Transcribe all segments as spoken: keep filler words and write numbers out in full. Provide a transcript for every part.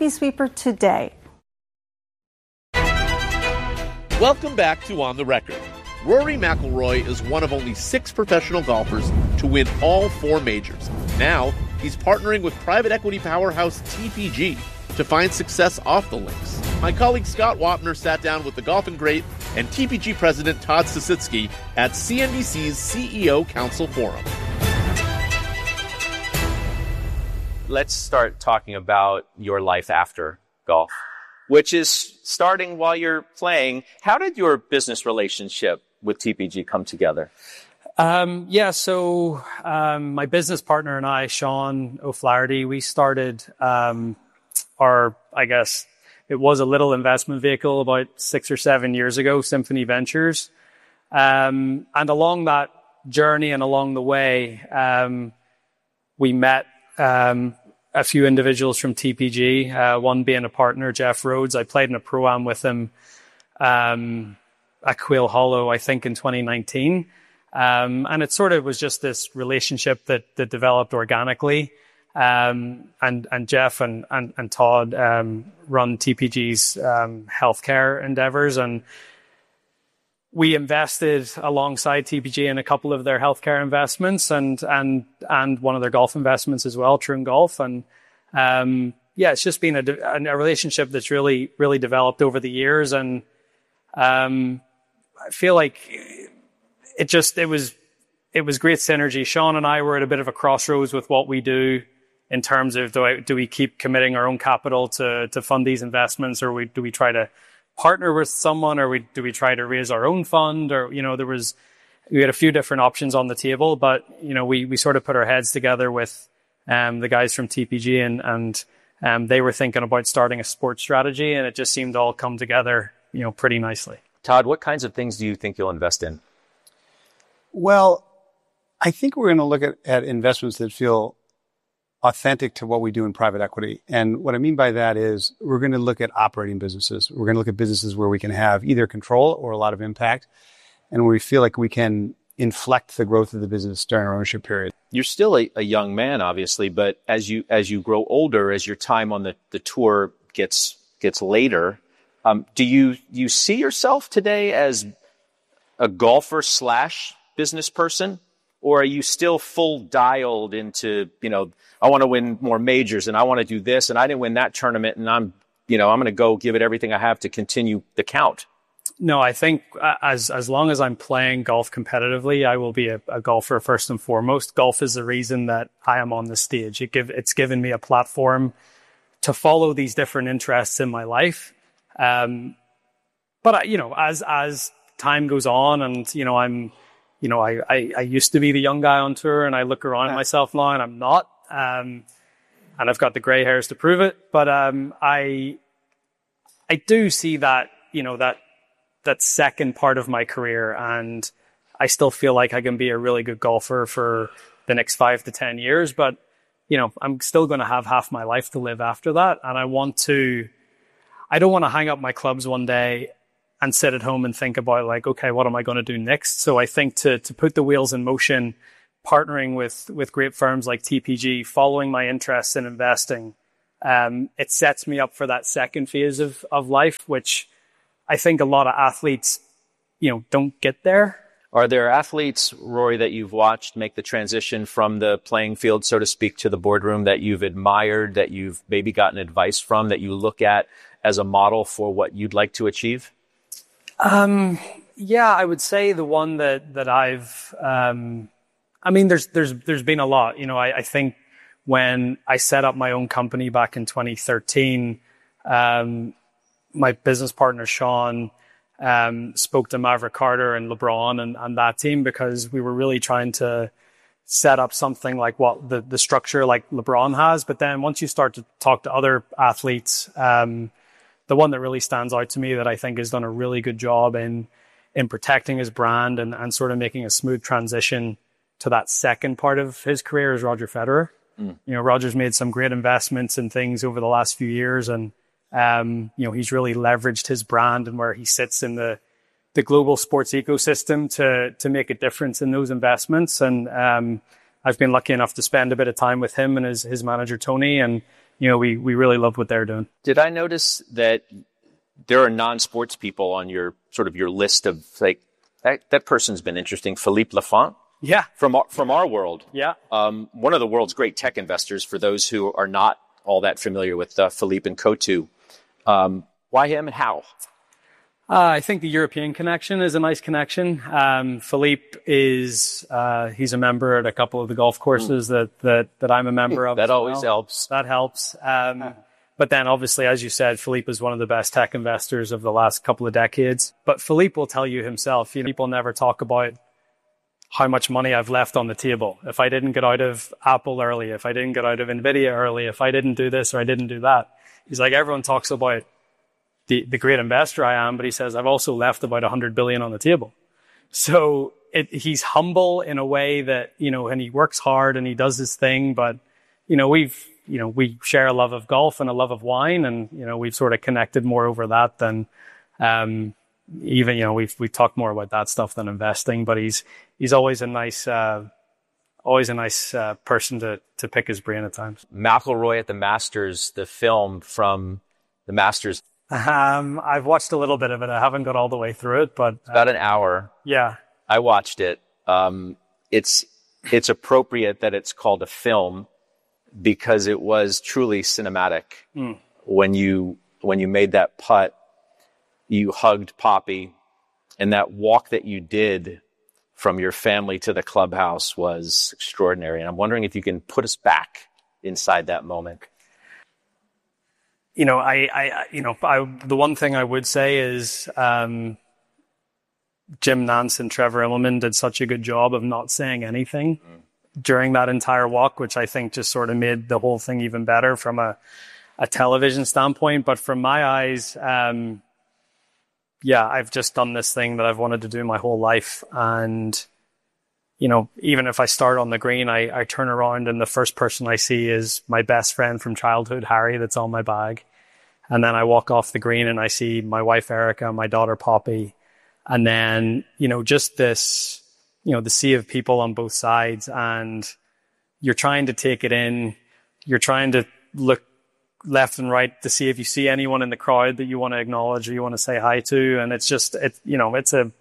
Chimney Sweeper today. Welcome back to On the Record. Rory McIlroy is one of only six professional golfers to win all four majors. Now, he's partnering with private equity powerhouse T P G to find success off the links. My colleague Scott Wapner sat down with the golfing great and T P G president Todd Sisitsky at C N B C's C E O Council Forum. Let's start talking about your life after golf, which is starting while you're playing. How did your business relationship with T P G come together? Um, yeah, so um, my business partner and I, Sean O'Flaherty, we started um, our, I guess, it was a little investment vehicle about six or seven years ago, Symphony Ventures. Um, and along that journey and along the way, um, we met um, a few individuals from T P G, uh, one being a partner, Jeff Rhodes. I played in a pro-am with him um, at Quail Hollow, I think, in twenty nineteen. Um, and it sort of was just this relationship that, that developed organically. Um, and, and Jeff and, and, and Todd um, run T P G's um, healthcare endeavors. And we invested alongside T P G in a couple of their healthcare investments and and and one of their golf investments as well, Troon Golf. And um, yeah, it's just been a, a relationship that's really, really developed over the years. And um, I feel like it just, it was, it was great synergy. Sean and I were at a bit of a crossroads with what we do in terms of, do, I, do we keep committing our own capital to, to fund these investments, or we, do we try to partner with someone, or we, do we try to raise our own fund? Or, you know, there was, we had a few different options on the table, but, you know, we, we sort of put our heads together with um, the guys from T P G, and, and um, they were thinking about starting a sports strategy, and it just seemed to all come together, you know, pretty nicely. Todd, what kinds of things do you think you'll invest in? Well, I think we're going to look at, at investments that feel authentic to what we do in private equity. And what I mean by that is we're going to look at operating businesses. We're going to look at businesses where we can have either control or a lot of impact, and where we feel like we can inflect the growth of the business during our ownership period. You're still a, a young man, obviously, but as you as you grow older, as your time on the, the tour gets gets later, um, do you you see yourself today as a golfer slash business person? Or are you still full dialed into, you know, I want to win more majors and I want to do this and I didn't win that tournament and I'm, you know, I'm going to go give it everything I have to continue the count? No, I think as as long as I'm playing golf competitively, I will be a, a golfer first and foremost. Golf is the reason that I am on the stage. It give it's given me a platform to follow these different interests in my life. Um, but you know, as as time goes on, and you know, I'm. You know, I, I, I used to be the young guy on tour, and I look around at myself now and I'm not. Um, and I've got the gray hairs to prove it. But um, I I do see that, you know, that that second part of my career, and I still feel like I can be a really good golfer for the next five to ten years. But, you know, I'm still going to have half my life to live after that. And I want to, I don't want to hang up my clubs one day and sit at home and think about like, okay, what am I going to do next? So I think to to put the wheels in motion, partnering with with great firms like T P G, following my interests in investing, um, it sets me up for that second phase of of life, which I think a lot of athletes, you know, don't get there. Are there athletes, Rory, that you've watched make the transition from the playing field, so to speak, to the boardroom that you've admired, that you've maybe gotten advice from, that you look at as a model for what you'd like to achieve? Um, yeah, I would say the one that, that I've, um, I mean, there's, there's, there's been a lot, you know, I, I think when I set up my own company back in twenty thirteen, um, my business partner, Sean, um, spoke to Maverick Carter and LeBron and, and that team, because we were really trying to set up something like what the, the structure like LeBron has. But then once you start to talk to other athletes, um, the one that really stands out to me that I think has done a really good job in in protecting his brand and, and sort of making a smooth transition to that second part of his career is Roger Federer. Mm. You know, Roger's made some great investments and things over the last few years, and um, you know, he's really leveraged his brand and where he sits in the the global sports ecosystem to to make a difference in those investments. And um, I've been lucky enough to spend a bit of time with him and his his manager Tony, and you know, we, we really love what they're doing. Did I notice that there are non-sports people on your sort of your list of like, that, that person's been interesting, Philippe Lafont? Yeah. From our, from our world. Yeah. Um, one of the world's great tech investors, for those who are not all that familiar with uh, Philippe and Coatue. Um, why him and how? Uh, I think the European connection is a nice connection. Um, Philippe is, uh, he's a member at a couple of the golf courses mm. that, that, that I'm a member of. That always well. helps. That helps. Um, but then obviously, as you said, Philippe is one of the best tech investors of the last couple of decades. But Philippe will tell you himself, you know, people never talk about how much money I've left on the table. If I didn't get out of Apple early, if I didn't get out of Nvidia early, if I didn't do this or I didn't do that. He's like, everyone talks about the, the great investor I am, but he says, I've also left about a hundred billion on the table. So it, he's humble in a way that, you know, and he works hard and he does his thing, but, you know, we've, you know, we share a love of golf and a love of wine, and, you know, we've sort of connected more over that than, um, even, you know, we've, we've talked more about that stuff than investing, but he's, he's always a nice, uh, always a nice, uh, person to, to pick his brain at times. McIlroy at the Masters, the film from the Masters. Um, I've watched a little bit of it. I haven't got all the way through it, but. It's about an hour. Yeah. I watched it. Um, it's, it's appropriate that it's called a film because it was truly cinematic. Mm. When you, when you made that putt, you hugged Poppy, and that walk that you did from your family to the clubhouse was extraordinary. And I'm wondering if you can put us back inside that moment. You know, I, I, you know, I, the one thing I would say is, um, Jim Nantz and Trevor Immelman did such a good job of not saying anything mm. during that entire walk, which I think just sort of made the whole thing even better from a, a television standpoint. But from my eyes, um, yeah, I've just done this thing that I've wanted to do my whole life. And, you know, even if I start on the green, I, I turn around and the first person I see is my best friend from childhood, Harry, that's on my bag. And then I walk off the green and I see my wife, Erica, my daughter, Poppy. And then, you know, just this, you know, the sea of people on both sides, and you're trying to take it in. You're trying to look left and right to see if you see anyone in the crowd that you want to acknowledge or you want to say hi to. And it's just, it's, you know, it's a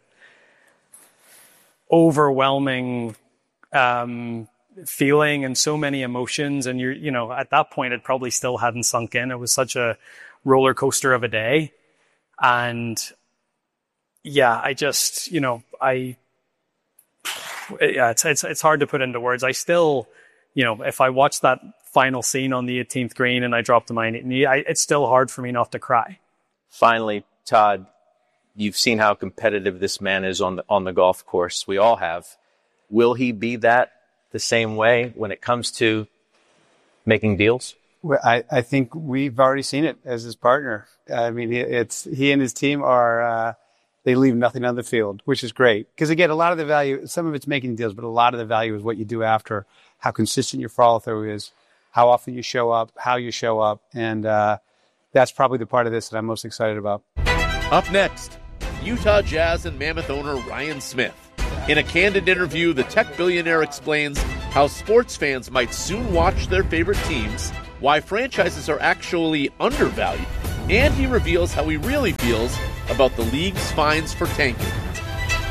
overwhelming, um, feeling and so many emotions. And you're, you know, at that point, it probably still hadn't sunk in. It was such a roller coaster of a day. And yeah, I just, you know, I, yeah, it's, it's, it's hard to put into words. I still, you know, if I watch that final scene on the eighteenth green and I drop to my knee, I, it's still hard for me not to cry. Finally, Todd, you've seen how competitive this man is on the, on the golf course. We all have. Will he be that the same way when it comes to making deals? Well, I, I think we've already seen it as his partner. I mean, it's, he and his team are, uh, they leave nothing on the field, which is great. Because again, a lot of the value, some of it's making deals, but a lot of the value is what you do after, how consistent your follow through is, how often you show up, how you show up. And uh, that's probably the part of this that I'm most excited about. Up next, Utah Jazz and Mammoth owner Ryan Smith. In a candid interview, the tech billionaire explains how sports fans might soon watch their favorite teams, why franchises are actually undervalued, and he reveals how he really feels about the league's fines for tanking.